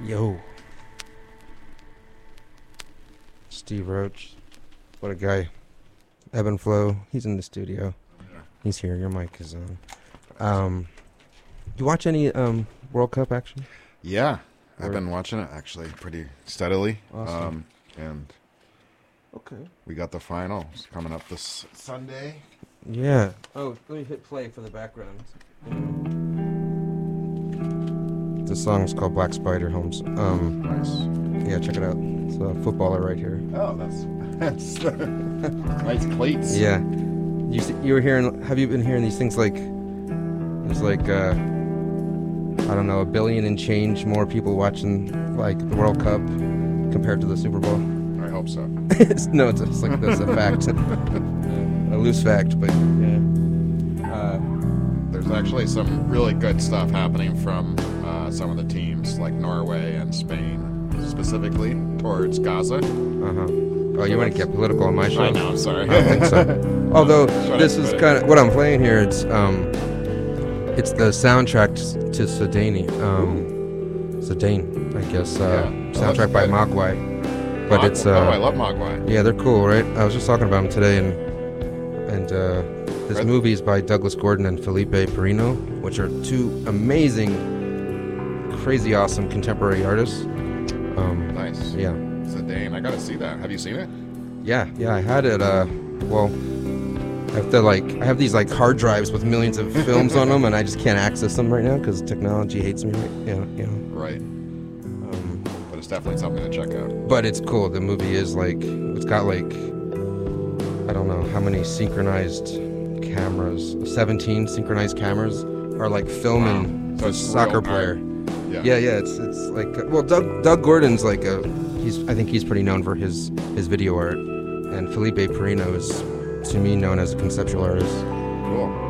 Yo. Steve Roach. What a guy. Ebb and Flow. He's in the studio. Yeah. He's here. Your mic is on. You watch any World Cup action? Yeah, I've been watching it actually pretty steadily. Awesome. And Okay. we got the finals coming up this Sunday. Yeah. Oh, let me hit play for the background. The song's called Black Spider Holmes. Nice. Yeah, check it out. It's a footballer right here. Oh, that's nice plates. Yeah. You were hearing? Have you been hearing these things like? There's like I don't know, 1 billion and change more people watching like the World Cup compared to the Super Bowl. I hope so. No, it's like that's a fact, a loose fact, but yeah. There's actually some really good stuff happening from some of the teams, like Norway and Spain, specifically towards Gaza. Oh, you want to get political on my show? I know, I'm sorry. I don't think so. Although this is kind of what I'm playing here. It's the soundtrack to Sedani. Sedane, I guess. Soundtrack by Mogwai. But it's I love Mogwai. Yeah, they're cool, right? I was just talking about them today, and this movie is by Douglas Gordon and Felipe Perino, which are two amazing, crazy awesome contemporary artists. Nice. Yeah. Zidane, I gotta see that. Have you seen it? Yeah, I had it. Well, I have these like hard drives with millions of films on them, and I just can't access them right now because technology hates me. Right? Right. But it's definitely something to check out. But it's cool. The movie is like, it's got like, I don't know how many synchronized cameras. 17 synchronized cameras are like filming So the it's soccer real player. art. Yeah. It's like, well, Doug Gordon's like I think he's pretty known for his video art, and Felipe Perino is, to me, known as a conceptual artist. Cool.